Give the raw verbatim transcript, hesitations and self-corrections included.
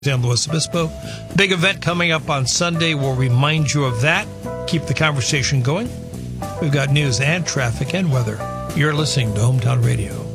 San Luis Obispo. Big event coming up on Sunday. We'll remind you of that. Keep the conversation going. We've got news and traffic and weather. You're listening to Hometown Radio.